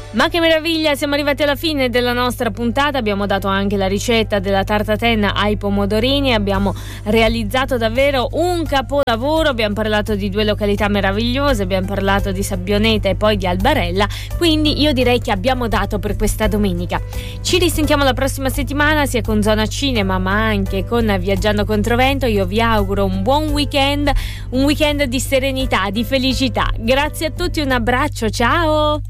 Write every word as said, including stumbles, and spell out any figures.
Ma che meraviglia, siamo arrivati alla fine della nostra puntata, abbiamo dato anche la ricetta della tartaten ai pomodorini, abbiamo realizzato davvero un capolavoro, abbiamo parlato di due località meravigliose, abbiamo parlato di Sabbioneta e poi di Albarella, quindi io direi che abbiamo dato per questa domenica. Ci risentiamo la prossima settimana sia con Zona Cinema ma anche con Viaggiando Controvento. Io vi auguro un buon weekend, un weekend di serenità, di felicità. Grazie a tutti, un abbraccio, ciao!